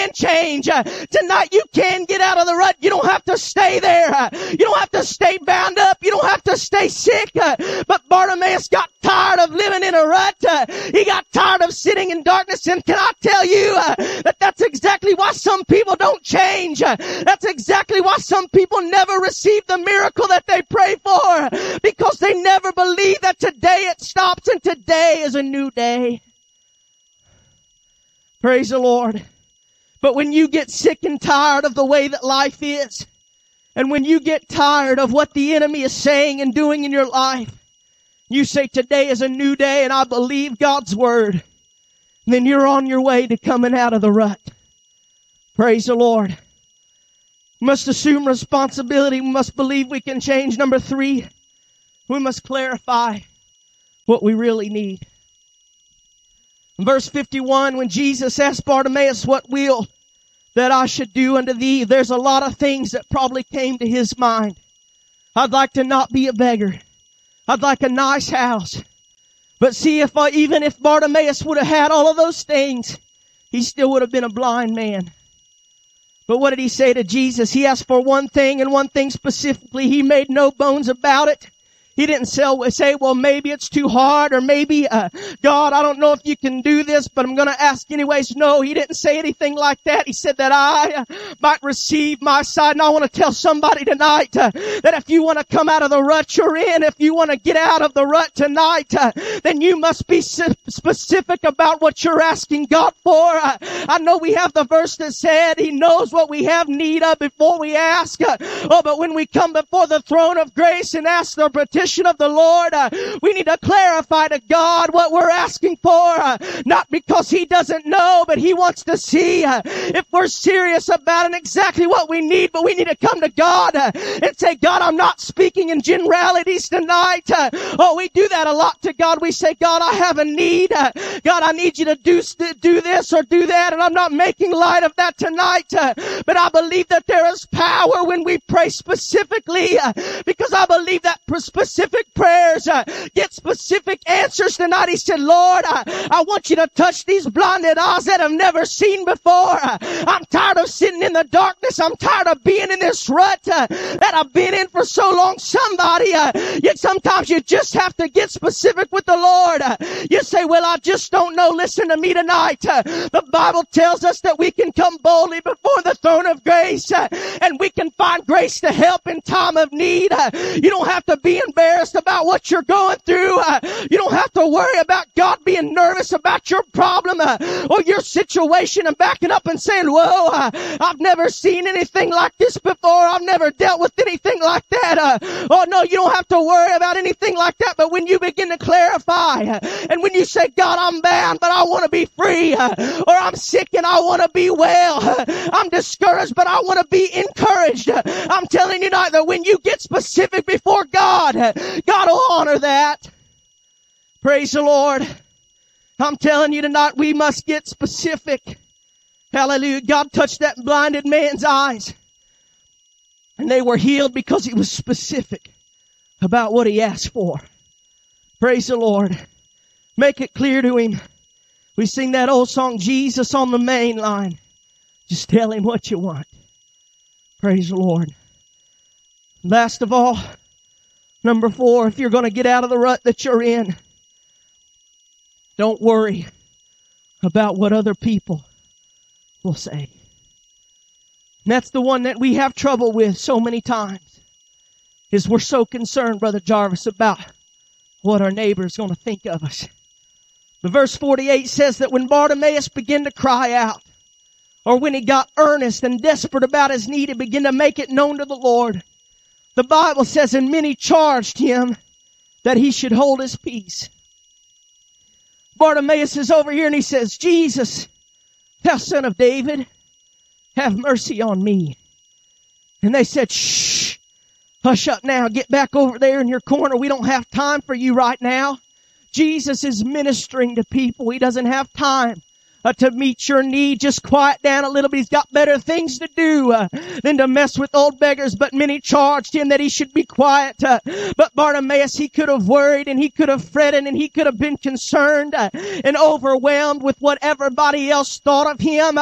can change. Tonight you can get out of the rut. You don't have to stay there. You don't have to stay bound up. You don't have to stay sick. But Bartimaeus got tired of living in a rut. He got tired of sitting in darkness. And can I tell you that that's exactly why some people don't change. That's exactly why some people never receive the miracle that they pray for. Because they never believe that today it stops and today is a new day. Praise the Lord. But when you get sick and tired of the way that life is, and when you get tired of what the enemy is saying and doing in your life, you say today is a new day and I believe God's word, then you're on your way to coming out of the rut. Praise the Lord. We must assume responsibility. We must believe we can change. Number 3, we must clarify what we really need. In verse 51, when Jesus asked Bartimaeus, what will that I should do unto thee? There's a lot of things that probably came to his mind. I'd like to not be a beggar. I'd like a nice house. But see, even if Bartimaeus would have had all of those things, he still would have been a blind man. But what did he say to Jesus? He asked for one thing and one thing specifically. He made no bones about it. He didn't say, well, maybe it's too hard, or maybe, God, I don't know if you can do this, but I'm going to ask anyways. No, he didn't say anything like that. He said that I might receive my sight. And I want to tell somebody tonight that if you want to come out of the rut you're in, if you want to get out of the rut tonight, then you must be specific about what you're asking God for. I know we have the verse that said He knows what we have need of before we ask. But when we come before the throne of grace and ask the petition of the Lord, we need to clarify to God what we're asking for, not because He doesn't know, but He wants to see if we're serious about it, exactly what we need. But we need to come to God and say, God, I'm not speaking in generalities tonight. We do that a lot to God. We say, God, I have a need. God, I need you to do this or do that, and I'm not making light of that tonight. But I believe that there is power when we pray specifically, because I believe that specific prayers get specific answers tonight. He said, Lord, I want you to touch these blinded eyes that have never seen before. I'm tired of sitting in the darkness. I'm tired of being in this rut that I've been in for so long. Somebody, sometimes you just have to get specific with the Lord. You say, well, I just don't know. Listen to me tonight. The Bible tells us that we can come boldly before the throne of grace and we can find grace to help in time of need. You don't have to be embarrassed about what you're going through. You don't have to worry about God being nervous about your problem or your situation and backing up and saying, whoa, I've never seen anything like this before. I've never dealt with anything like that. No, you don't have to worry about anything like that. But when you begin to clarify and when you say, God, I'm bound, but I want to be free, or I'm sick and I want to be well, I'm discouraged, but I want to be encouraged. I'm telling you tonight that when you get specific before God, God will honor that. Praise the Lord. I'm telling you tonight, we must get specific. Hallelujah. God touched that blinded man's eyes, and they were healed because he was specific about what he asked for. Praise the Lord. Make it clear to him. We sing that old song, Jesus on the main line. Just tell him what you want. Praise the Lord. Last of all, number 4, if you're going to get out of the rut that you're in, don't worry about what other people will say. And that's the one that we have trouble with so many times, is we're so concerned, Brother Jarvis, about what our neighbor's going to think of us. But verse 48 says that when Bartimaeus began to cry out, or when he got earnest and desperate about his need, he began to make it known to the Lord. The Bible says, and many charged him that he should hold his peace. Bartimaeus is over here and he says, Jesus, thou son of David, have mercy on me. And they said, shh, hush up now, get back over there in your corner. We don't have time for you right now. Jesus is ministering to people. He doesn't have time to meet your need. Just quiet down a little bit. He's got better things to do than to mess with old beggars. But many charged him that he should be quiet. But Bartimaeus, he could have worried and he could have fretted and he could have been concerned and overwhelmed with what everybody else thought of him.